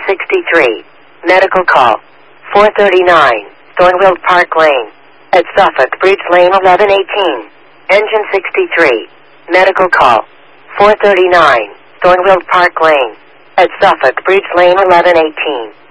63. Medical call. 439. Thornfield Park Lane. At Suffolk Bridge Lane 1118. Engine 63. Medical call. 439. Thornfield Park Lane. At Suffolk Bridge Lane 1118.